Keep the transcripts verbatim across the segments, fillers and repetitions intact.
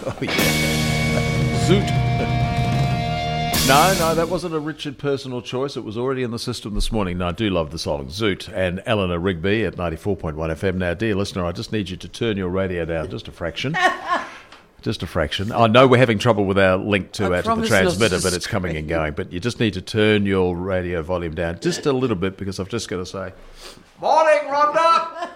Oh, yeah. Zoot. No, no, that wasn't a Richard personal choice. It was already in the system this morning. No, I do love the song. Zoot and Eleanor Rigby at ninety-four point one F M. Now, dear listener, I just need you to turn your radio down just a fraction. Just a fraction. I know we're having trouble with our link to, uh, to the transmitter, but it's coming and going. But you just need to turn your radio volume down just a little bit because I've just got to say, morning, Rhonda!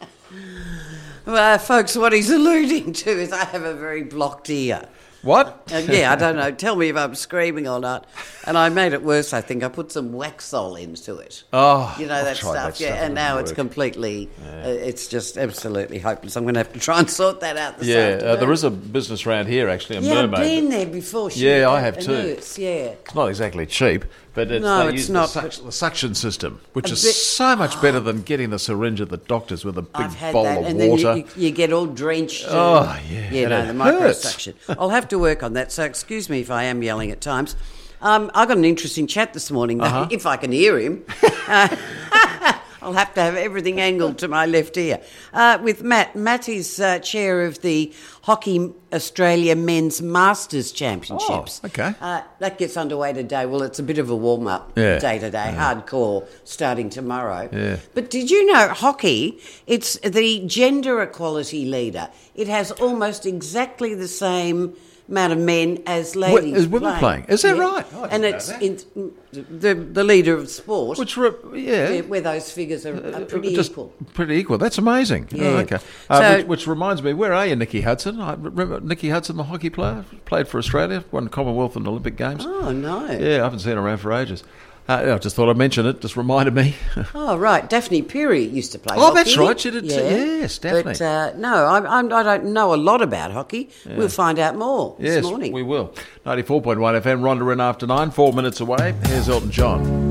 Well, folks, what he's alluding to is I have a very blocked ear. What? Uh, yeah, I don't know. Tell me if I'm screaming or not. And I made it worse, I think. I put some Waxol into it. Oh, you know, I've that tried stuff. that yeah, stuff. and now It it's work. completely, Yeah. uh, it's just absolutely hopeless. I'm going to have to try and sort that out this Yeah, afternoon. uh, there is a business round here, actually, in Yeah, I've Mermaid. been there before. She Yeah, had I have a too. nurse, yeah. It's not exactly cheap, but it's, No, they it's use not, The, suc- the suction system, which A is bit- so much better than getting the syringe at the doctor's with a big I've had bowl that, of and water. then you, you, you get all drenched. and- Oh, yeah, You and know, it the hurts. microsuction. I'll have to work on that, so excuse me if I am yelling at times. Um, I got an interesting chat this morning, though, Uh-huh. if I can hear him. Uh, I'll have to have everything angled to my left ear. Uh, with Matt. Matt is uh, chair of the Hockey Australia Men's Masters Championships. Oh, okay. Uh, that gets underway today. Well, it's a bit of a warm-up Yeah. day today, hardcore, starting tomorrow. Yeah. But did you know hockey, it's the gender equality leader. It has almost exactly the same amount of men as ladies Is women playing? Is that right? I didn't and know it's that. in, the the leader of sport, Which, re- yeah. where, where those figures are, are pretty Just equal. Pretty equal. That's amazing. Yeah. Oh, okay. Uh, So- which, which reminds me, where are you, Nikki Hudson? I remember Nikki Hudson, the hockey player, played for Australia, won Commonwealth and Olympic Games. Oh, no. Yeah, I haven't seen her around for ages. Uh, I just thought I'd mention it. Just reminded me. Oh, right. Daphne Peary used to play Oh, hockey. that's right, she did too. Yes, Daphne. But uh, no, I, I'm, I don't know a lot about hockey. We'll find out more Yes, this morning. we will. ninety-four point one F M, Rhonda in after nine, four minutes away. Here's Elton John.